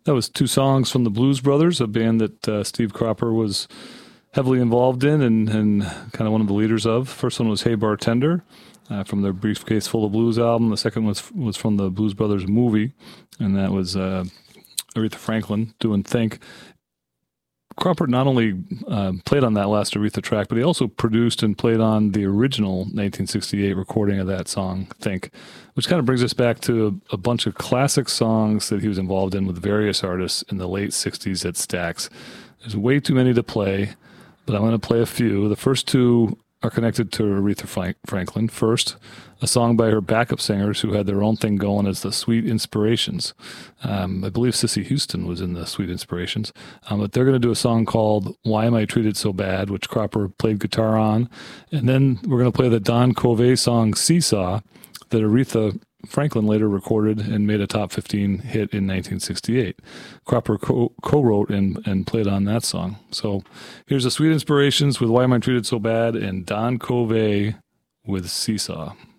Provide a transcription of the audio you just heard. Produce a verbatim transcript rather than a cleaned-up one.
That was two songs from the Blues Brothers, a band that uh, Steve Cropper was heavily involved in and, and kind of one of the leaders of. First one was Hey Bartender uh, from their Briefcase Full of Blues album. The second was was from the Blues Brothers movie, and that was uh, Aretha Franklin doing Think. Cropper not only uh, played on that last Aretha track, but he also produced and played on the original nineteen sixty-eight recording of that song, Think, which kind of brings us back to a, a bunch of classic songs that he was involved in with various artists in the late sixties at Stax. There's way too many to play, but I'm going to play a few. The first two are connected to Aretha Frank- Franklin. First, a song by her backup singers who had their own thing going as the Sweet Inspirations. Um, I believe Cissy Houston was in the Sweet Inspirations. Um, but they're going to do a song called Why Am I Treated So Bad, which Cropper played guitar on. And then we're going to play the Don Covey song Seesaw that Aretha Franklin later recorded and made a top fifteen hit in nineteen sixty-eight. Cropper co- co-wrote and, and played on that song. So here's the Sweet Inspirations with Why Am I Treated So Bad and Don Covey with Seesaw.